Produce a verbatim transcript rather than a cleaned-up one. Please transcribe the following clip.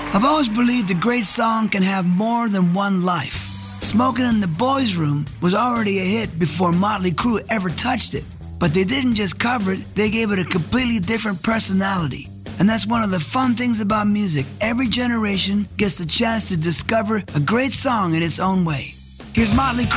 I've always believed a great song can have more than one life. Smoking in the Boys' Room was already a hit before Motley Crue ever touched it. But they didn't just cover it, they gave it a completely different personality. And that's one of the fun things about music. Every generation gets the chance to discover a great song in its own way. Here's Motley Crue.